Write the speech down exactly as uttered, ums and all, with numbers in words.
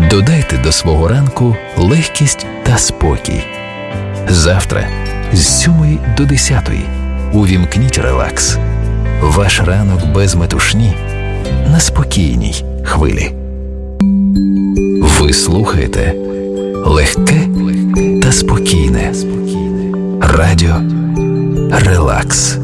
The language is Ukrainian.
Додайте до свого ранку легкість та спокій. Завтра з сьомої до десятої увімкніть релакс. Ваш ранок без метушні на спокійній хвилі. Ви слухаєте легке та спокійне радіо Релакс.